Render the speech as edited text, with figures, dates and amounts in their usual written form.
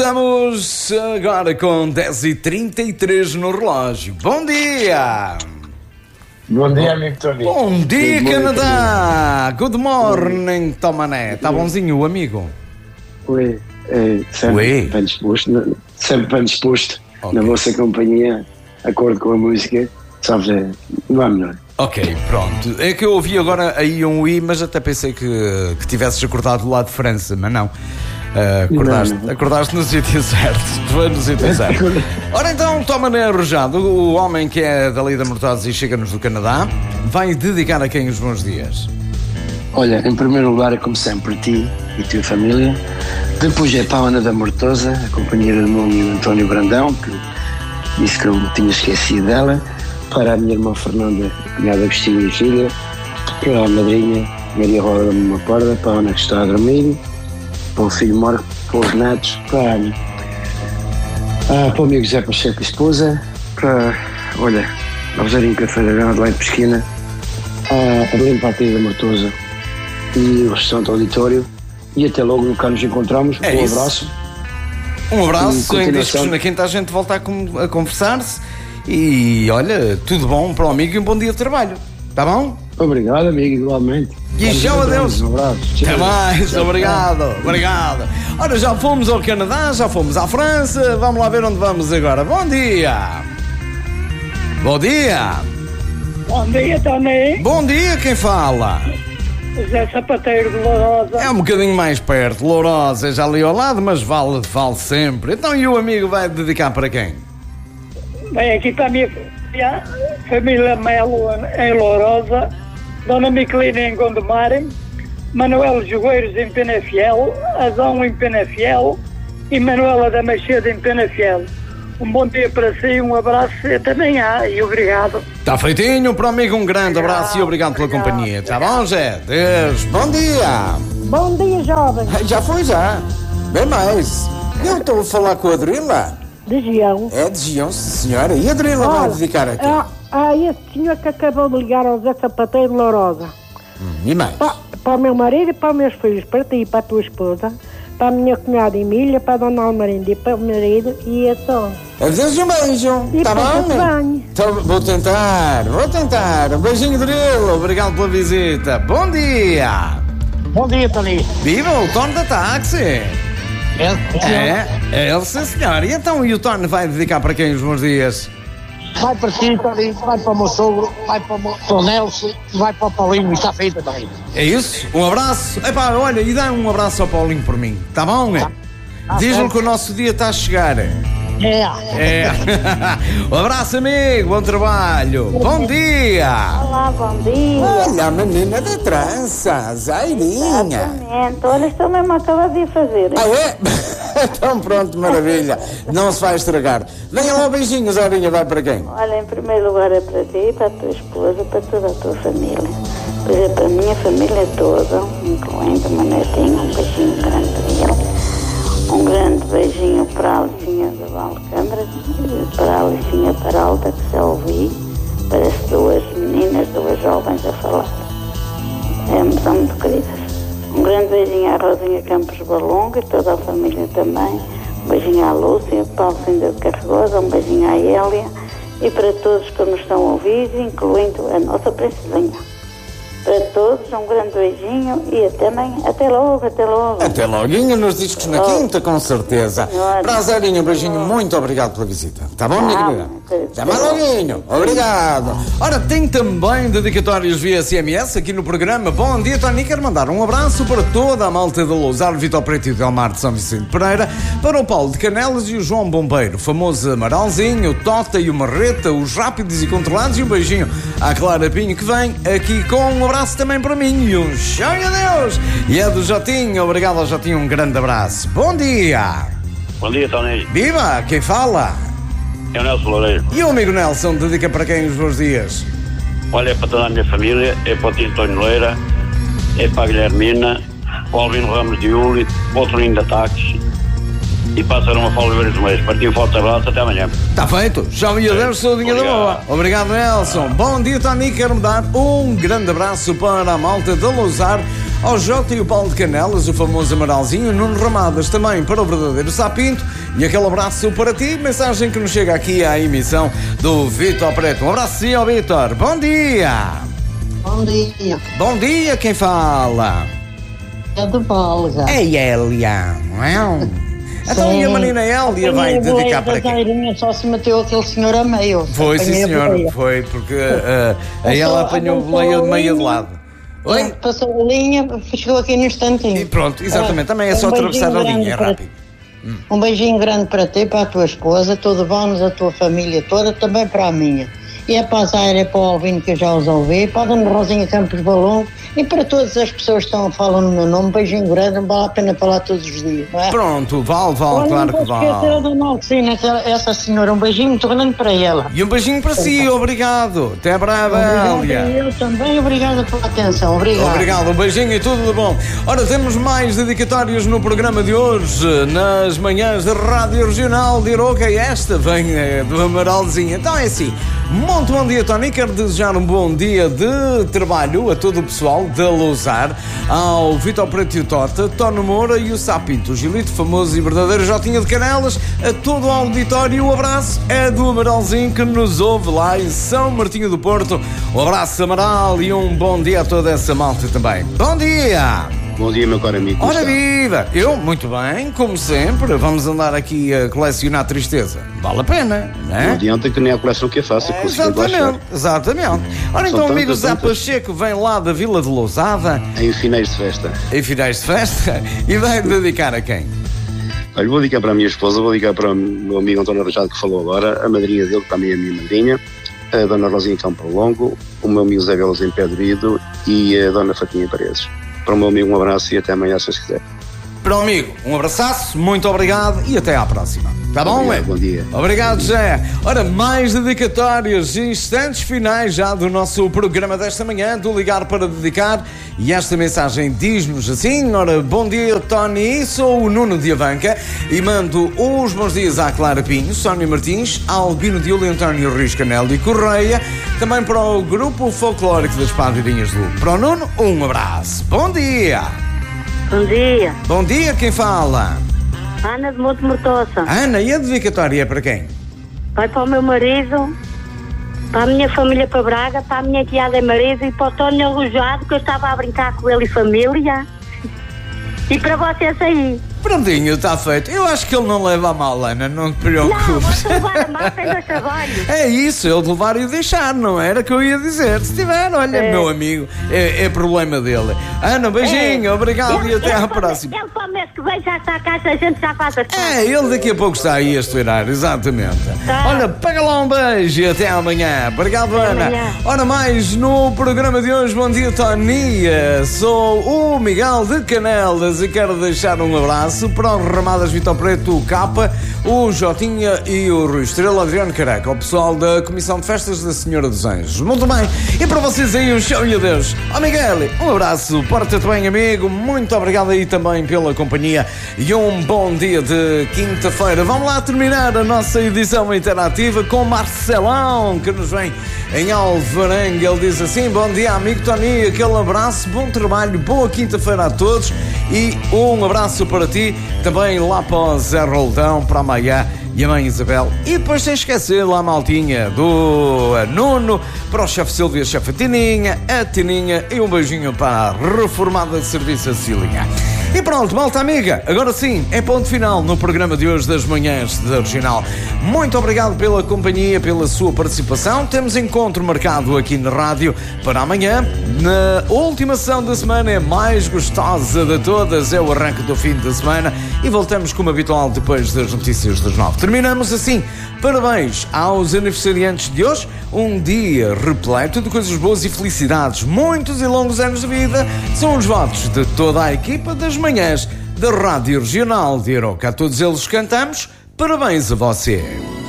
estamos agora com 10h33 no relógio. Bom dia! Bom dia, amigo Tony. Bom dia, Canadá! Good morning, Tomané. Está bonzinho o amigo? Oi, sempre bem disposto, okay. Na vossa companhia, acordo com a música, sabes, não há melhor. Ok, pronto. É que eu ouvi agora aí um i, mas até pensei que tivesses acordado do lado de França, mas não. Acordaste no sítio certo. Foi no sítio certo. Ora então, Tomané Arrojado, o homem que é dali da Mortazes e chega-nos do Canadá, vai dedicar a quem os bons dias? Olha, em primeiro lugar é como sempre para ti e a tua família. Depois é para a Ana da Mortosa, a companheira do meu amigo António Brandão, que disse que eu me tinha esquecido dela. Para a minha irmã Fernanda, cunhada Agostinho e filha. Para a madrinha Maria Roda da Mama Parda. Para a Ana que está a dormir. Para o filho Marco, para os netos, para o amigo José Pacheco e esposa, para, olha, a Rosarinho Café da Grande, lá em Pesquina, a Belém Partida da Mortosa e o restaurante Auditório. E até logo, no cá nos encontramos. Um abraço. Um abraço, em discos na quinta a gente volta a conversar-se. E olha, tudo bom para o amigo e um bom dia de trabalho. Está bom? Obrigado, amigo, igualmente. E tchau, adeus. Um abraço. Até mais, obrigado. Ora, já fomos ao Canadá, já fomos à França. Vamos lá ver onde vamos agora. Bom dia. Bom dia. Bom dia, Tony. Bom dia, quem fala? José Sapateiro de Lourosa. É um bocadinho mais perto. Lourosa é já ali ao lado, mas vale sempre. Então, e o amigo vai dedicar para quem? Bem, aqui para a minha família Melo em Lourosa, Dona Miquelina em Gondomar, Manuel Jogueiros em Penafiel, Adão em Penafiel e Manuela da Macheda em Penafiel. Um bom dia para si, um abraço e até amanhã e obrigado. Está feitinho para o amigo, um grande abraço e obrigado pela companhia. Está bom, Zé? Deus, bom dia. Bom dia, jovem. Já foi, já. Bem mais. Eu estou a falar com a Adrila. De Gião. É de Gião, senhora. E a Adrila vai dedicar a quem? Esse senhor que acabou de ligar ao Zé Sapateiro de Lourosa. E mais? Para o meu marido e para os meus filhos, para ti e para a tua esposa, para a minha cunhada Emília, para a Dona Almarinda e para o marido e a Tom. Adeus e um beijo. Está bom? Então, vou tentar. Um beijinho, Adrila. Obrigado pela visita. Bom dia. Bom dia, Tony. Viva o Tony da táxi. É ele, sim, senhor. E então, e o Tony vai dedicar para quem os bons dias? Vai para ti, Tony, vai para o meu sogro, vai para o Nelson, vai para o Paulinho e está feito também. É isso? Um abraço. Epá, olha, e dá um abraço ao Paulinho por mim. Está bom, né? Diz-lhe que o nosso dia está a chegar. É. Um abraço, amigo. Bom trabalho. Bom dia. Olá, bom dia. Olha, a menina da trança, Zairinha. Exatamente. Olha, estou mesmo a acabar de fazer. Ah, é? Então pronto, maravilha. Não se vai estragar. Venha lá, beijinhos, Zairinha. Vai para quem? Olha, em primeiro lugar é para ti, para a tua esposa, para toda a tua família. Pois é, para a minha família toda, incluindo o meu netinho, um beijinho grande para ele. Um grande beijinho para a Alicinha da Valcâmara, para a Alicinha Peralta, que já ouvi, parece duas meninas, duas jovens a falar. São muito queridas. Um grande beijinho à Rosinha Campos Balonga e toda a família também. Um beijinho à Lúcia, para a Alcinda de Carregosa, um beijinho à Hélia e para todos que nos estão a ouvir, incluindo a nossa princesinha. Para todos, um grande beijinho e até amanhã. Até logo. Até loguinho nos discos na quinta, com certeza. Para a Zairinha, um beijinho, muito obrigado pela visita. Tá bom, minha querida? Até mais loguinho. Obrigado. Ora, tem também dedicatórios via SMS aqui no programa. Bom dia, Tony. Quero mandar um abraço para toda a malta da Lousar, Vitor Preto e Delmar de São Vicente Pereira, para o Paulo de Canelas e o João Bombeiro, o famoso Amaralzinho, o Tota e o Marreta, os rápidos e controlados, e um beijinho à Clara Pinho, que vem aqui com um abraço também para mim e um tchau e adeus. E é do Jotinho, obrigado ao Jotinho, um grande abraço. Bom dia. Bom dia, Tony. Viva, quem fala? É o Nelson Loureiro. E o amigo Nelson dedica para quem os bons dias? Olha, é para toda a minha família, é para o tio António Leira, é para a Guilhermina, para o Albino Ramos de Uli, para o Toninho da Táxi e para a Sra. Mafalda Oliveira dos Meios. Partiu um forte abraço, até amanhã. Está feito. Tchau e adeus, saudinha da boa. Obrigado, Nelson. Bom dia, Tony. Quero-me dar um grande abraço para a malta da Lousar, ao Jota e o Paulo de Canelas, o famoso Amaralzinho, Nuno Ramadas também para o verdadeiro Sapinto, e aquele abraço para ti, mensagem que nos chega aqui à emissão do Vítor Preto. Um abraço sim ao Vítor. Bom dia! Bom dia. Bom dia, quem fala? É de Valga. É Hélia, não é? Então e a menina Hélia vai dedicar para quem? Só se meteu aquele senhor a meio. Foi, sim senhor, foi, porque ela apanhou o boleia de meio de lado. Oi? Passou a linha, chegou aqui no instantinho. E pronto, exatamente, também é só atravessar a linha, é rápido. Um beijinho grande para ti, para a tua esposa, tudo bom, a tua família toda, também para a minha. E é para a Zaira e para o Alvino, que eu já os ouvi, para a Dona Rosinha Campos Balongo e para todas as pessoas que falam no meu nome, um beijinho grande, não vale a pena falar todos os dias, não é? Pronto, vale, claro que vale. Não esquecer a Dona Alcina, essa senhora, um beijinho muito grande para ela. E um beijinho para si, obrigado. Até breve, Hélia. Eu também, obrigada pela atenção, Obrigado, um beijinho e tudo de bom. Ora, temos mais dedicatórios no programa de hoje, nas manhãs da Rádio Regional de Iroca, e esta vem do Amaralzinho. Então é assim, muito bom dia, Tony. Quero desejar um bom dia de trabalho a todo o pessoal da Lousar, ao Vítor Preto e o Tota, Tono Moura e o Sapinto, o Gilito, famoso e verdadeiro Jotinha de Canelas, a todo o auditório. O abraço é do Amaralzinho, que nos ouve lá em São Martinho do Porto. Um abraço, Amaral, e um bom dia a toda essa malta também. Bom dia! Bom dia, meu caro amigo. Ora viva! Eu, muito bem, como sempre, vamos andar aqui a colecionar tristeza. Vale a pena, não é? Não adianta que nem a coleção que é fácil. Exatamente. Ora então, amigo Zé Pacheco vem lá da Vila de Lousada. Em finais de festa. Em finais de festa? E vai dedicar a quem? Olha, vou dedicar para a minha esposa, vou dedicar para o meu amigo António Rajado, que falou agora, a madrinha dele, que também é a minha madrinha, a Dona Rosinha Campo Longo, o meu amigo Zé Velas em Pedrido e a Dona Fatinha Paredes. Para o meu amigo um abraço e até amanhã, se vocês quiserem. Para o amigo, um abraço, muito obrigado e até à próxima. Tá bom, obrigado, bom dia. Obrigado, Zé. Ora, mais dedicatórios, instantes finais já do nosso programa desta manhã, do Ligar para Dedicar. E esta mensagem diz-nos assim: ora, bom dia, Tony, sou o Nuno de Avanca e mando os bons dias à Clara Pinho, Sónia Martins, Albino de Uli, António Ruiz Canelo e Correia, também para o grupo folclórico das Padrinhas do. Para o Nuno, um abraço. Bom dia. Bom dia. Bom dia, quem fala? Ana de Monte Mortosa. Ana, e a dedicatória é para quem? Vai para o meu marido, para a minha família para Braga, para a minha tia e marido e para o Tony Arrojado, que eu estava a brincar com ele e família. E para vocês aí. Prontinho, está feito. Eu acho que ele não leva a mal, Ana, não te preocupes. Não, vou-te levar a mal, tem dois trabalhos. É isso, ele de levar e o deixar, não era que eu ia dizer. Se tiver, olha, meu amigo, é problema dele. Ana, beijinho, obrigado e até à próxima. Ele para o mês que vem já está cá, a gente já faz as coisas. Ele daqui a pouco está aí a estourar, exatamente. Tá. Olha, pega lá um beijo e até amanhã. Obrigado, Ana. Amanhã. Ora, mais no programa de hoje, bom dia, Tony. Sou o Miguel de Canelas e quero deixar um abraço para o Ramadas Vítor Preto, o Capa, o Jotinha e o Rui Estrela, Adriano Careca, o pessoal da Comissão de Festas da Senhora dos Anjos. Muito bem. E para vocês aí, um show e adeus. Miguel, um abraço, porta-te bem, amigo. Muito obrigado aí também pela companhia e um bom dia de quinta-feira. Vamos lá terminar a nossa edição interativa com Marcelão, que nos vem em Alvarenga. Ele diz assim: bom dia, amigo Tony, aquele abraço, bom trabalho, boa quinta-feira a todos e um abraço para ti, também lá para o Zé Roldão, para a Maia e a mãe Isabel. E depois sem esquecer lá a maltinha do Nuno, para o chefe Silvia, a chefe Tininha, a Tininha e um beijinho para a reformada de serviço a Cília. E pronto, malta amiga, agora sim, é ponto final no programa de hoje das manhãs da Regional. Muito obrigado pela companhia, pela sua participação. Temos encontro marcado aqui na rádio para amanhã. Na última sessão da semana, é mais gostosa de todas, é o arranque do fim da semana e voltamos como habitual depois das notícias das 9. Terminamos assim. Parabéns aos aniversariantes de hoje, um dia repleto de coisas boas e felicidades, muitos e longos anos de vida, são os votos de toda a equipa das manhãs da Rádio Regional de Iroca. A todos eles cantamos, parabéns a você.